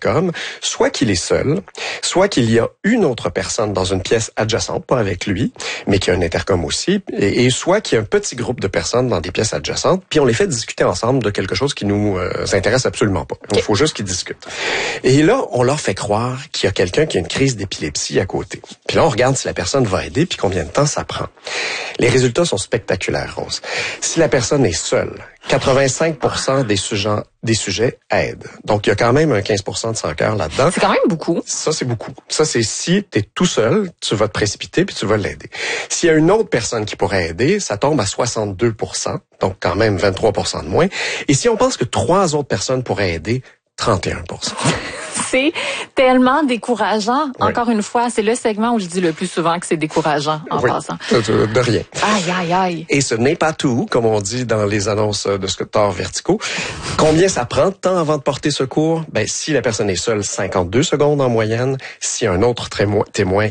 intercom, soit qu'il est seul, soit qu'il y a une autre personne dans une pièce adjacente, pas avec lui, mais qui a un intercom aussi, et soit qu'il y a un petit groupe de personnes dans des pièces adjacentes, puis on les fait discuter ensemble de quelque chose qui nous intéresse absolument pas. Il faut juste qu'ils discutent. Et là, on leur fait croire qu'il y a quelqu'un qui a une crise d'épilepsie à côté. Puis là, on regarde si la personne va aider, puis combien de temps ça prend. Les résultats sont spectaculaires, Rose. Si la personne est seule, 85% des sujets aident. Donc, il y a quand même un 15% de sans-cœur là-dedans. C'est quand même beaucoup. Ça, c'est beaucoup. Ça, c'est si tu es tout seul, tu vas te précipiter puis tu vas l'aider. S'il y a une autre personne qui pourrait aider, ça tombe à 62%, donc quand même 23% de moins. Et si on pense que 3 autres personnes pourraient aider, 31%. C'est tellement décourageant. Oui. Encore une fois, c'est le segment où je dis le plus souvent que c'est décourageant en passant. De rien. Aïe, aïe, aïe. Et ce n'est pas tout, comme on dit dans les annonces de secteurs verticaux. Combien ça prend de temps avant de porter secours? Ben, si la personne est seule, 52 secondes en moyenne. S'il y a un autre témoin,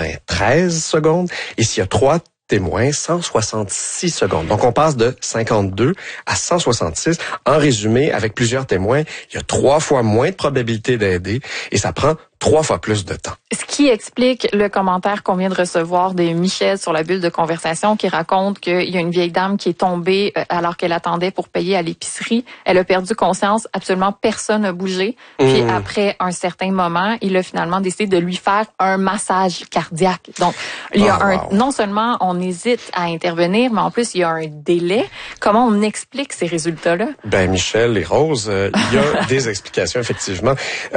93 secondes. Et s'il y a 3 témoins, 166 secondes. Donc, on passe de 52 à 166. En résumé, avec plusieurs témoins, il y a 3 fois moins de probabilité d'aider et ça prend 3 fois plus de temps. Ce qui explique le commentaire qu'on vient de recevoir de Michel sur la bulle de conversation qui raconte qu'il y a une vieille dame qui est tombée alors qu'elle attendait pour payer à l'épicerie. Elle a perdu conscience, absolument personne n'a bougé. Puis après un certain moment, il a finalement décidé de lui faire un massage cardiaque. Donc, il y a non seulement on hésite à intervenir, mais en plus il y a un délai. Comment on explique ces résultats-là? Ben, Michel et Rose, il y a des explications, effectivement.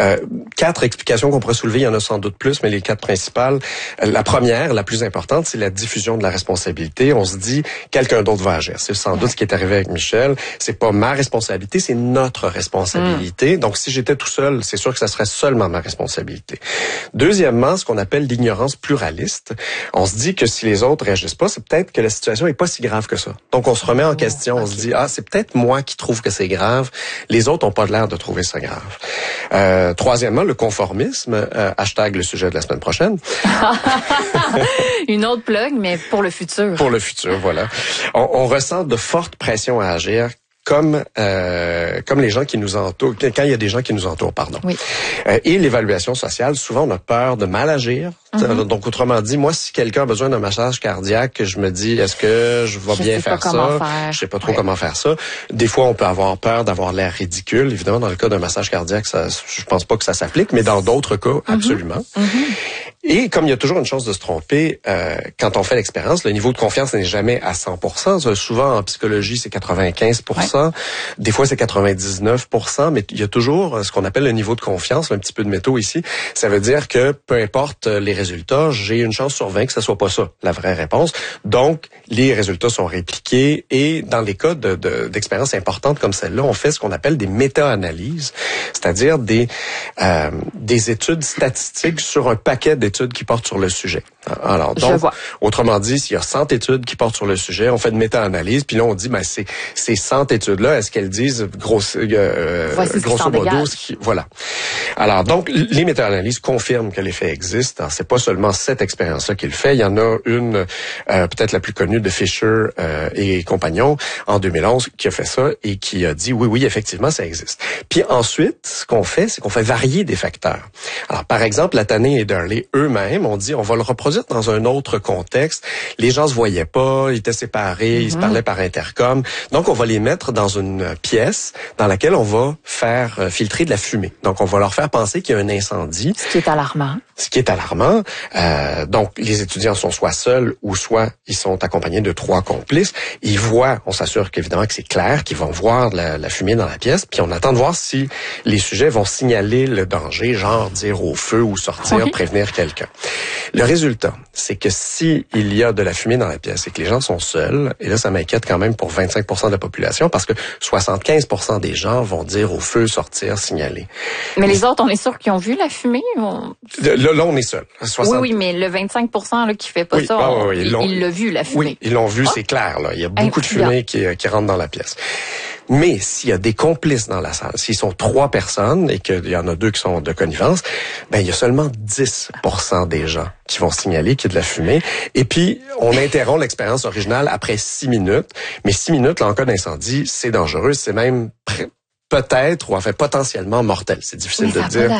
4 explications qu'on pourrait soulever, il y en a sans doute plus, mais les 4 principales. La première, la plus importante, c'est la diffusion de la responsabilité. On se dit, quelqu'un d'autre va agir. C'est sans doute ce qui est arrivé avec Michel. C'est pas ma responsabilité, c'est notre responsabilité. Donc, si j'étais tout seul, c'est sûr que ça serait seulement ma responsabilité. Deuxièmement, ce qu'on appelle l'ignorance pluraliste. On se dit que si les autres réagissent pas, c'est peut-être que la situation est pas si grave que ça. Donc, on se remet en question. On se dit, c'est peut-être moi qui trouve que c'est grave. Les autres ont pas l'air de trouver ça grave. Troisièmement, le conformisme. Hashtag le sujet de la semaine prochaine. Une autre plug, mais pour le futur. Pour le futur, voilà. On ressent de fortes pressions à agir comme les gens qui nous entourent, quand il y a des gens qui nous entourent, pardon. Oui. Et l'évaluation sociale, souvent on a peur de mal agir. Donc autrement dit, moi si quelqu'un a besoin d'un massage cardiaque, je me dis est-ce que je vais bien faire ça? Je sais pas trop comment faire ça. Des fois on peut avoir peur d'avoir l'air ridicule. Évidemment dans le cas d'un massage cardiaque, ça, je pense pas que ça s'applique, mais dans d'autres cas, absolument. Et comme il y a toujours une chance de se tromper, quand on fait l'expérience, le niveau de confiance n'est jamais à 100%. Souvent, en psychologie, c'est 95%. Des fois, c'est 99%. Mais il y a toujours ce qu'on appelle le niveau de confiance, un petit peu de métaux ici. Ça veut dire que peu importe les résultats, j'ai une chance sur 20 que ça soit pas ça, la vraie réponse. Donc, les résultats sont répliqués. Et dans les cas d'expériences importantes comme celle-là, on fait ce qu'on appelle des méta-analyses, c'est-à-dire des études statistiques sur un paquet d'études qui portent sur le sujet. Alors, donc, autrement dit, s'il y a 100 études qui portent sur le sujet, on fait une méta-analyse, puis là, on dit, ces 100 études-là, est-ce qu'elles disent grosso modo ce qui... Voilà. Alors, donc, les méta-analyses confirment que l'effet existe. Alors, c'est pas seulement cette expérience-là qui le fait. Il y en a une, peut-être la plus connue de Fisher et compagnons, en 2011, qui a fait ça et qui a dit, oui, effectivement, ça existe. Puis ensuite, ce qu'on fait, c'est qu'on fait varier des facteurs. Alors, par exemple, Latané et Darley, eux-mêmes, on dit, on va le reproduire dans un autre contexte. Les gens se voyaient pas, ils étaient séparés, ils se parlaient par intercom. Donc, on va les mettre dans une pièce dans laquelle on va faire filtrer de la fumée. Donc, on va leur faire penser qu'il y a un incendie. Ce qui est alarmant. Donc, les étudiants sont soit seuls ou soit ils sont accompagnés de 3 complices. Ils voient, on s'assure qu'évidemment que c'est clair, qu'ils vont voir la fumée dans la pièce, puis on attend de voir si les sujets vont signaler le danger, genre dire au feu ou sortir, prévenir quelqu'un. Le résultat, c'est que si il y a de la fumée dans la pièce et que les gens sont seuls, et là ça m'inquiète quand même pour 25% de la population, parce que 75% des gens vont dire au feu, sortir, signaler. Mais les autres, on est sûr qu'ils ont vu la fumée? Là, on est seul. Oui, mais le 25% là, qui fait pas ça, il l'a vu, la fumée. Oui, ils l'ont vu, c'est clair. Là. Il y a beaucoup de fumée qui rentre dans la pièce. Mais s'il y a des complices dans la salle, s'ils sont 3 personnes et qu'il y en a 2 qui sont de connivence, il y a seulement 10% des gens qui vont signaler qu'il y a de la fumée. Et puis, on interrompt l'expérience originale après 6 minutes. Mais 6 minutes, là, en cas d'incendie, c'est dangereux. C'est même peut-être, ou en fait potentiellement mortel. C'est difficile de dire.